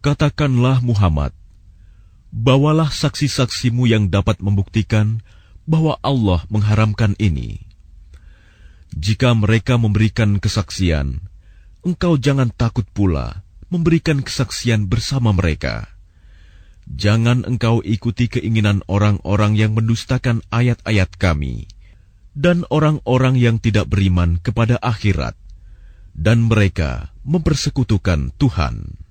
Katakanlah Muhammad, bawalah saksi-saksimu yang dapat membuktikan bahwa Allah mengharamkan ini. Jika mereka memberikan kesaksian, engkau jangan takut pula memberikan kesaksian bersama mereka. Jangan engkau ikuti keinginan orang-orang yang mendustakan ayat-ayat Kami dan orang-orang yang tidak beriman kepada akhirat, dan mereka mempersekutukan Tuhan.